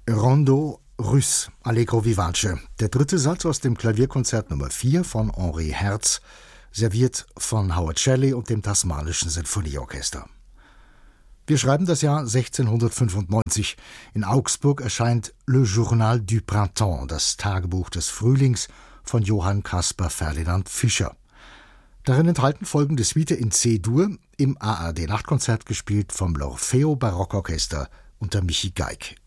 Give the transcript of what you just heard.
Rondo Russe, Allegro vivace, der dritte Satz aus dem Klavierkonzert Nummer 4 von Henri Herz, serviert von Howard Shelley und dem Tasmanischen Sinfonieorchester. Wir schreiben das Jahr 1695. In Augsburg erscheint Le Journal du Printemps, das Tagebuch des Frühlings von Johann Caspar Ferdinand Fischer. Darin enthalten folgende Suite in C-Dur, im ARD-Nachtkonzert gespielt vom L'Orfeo Barockorchester unter Michi Geig.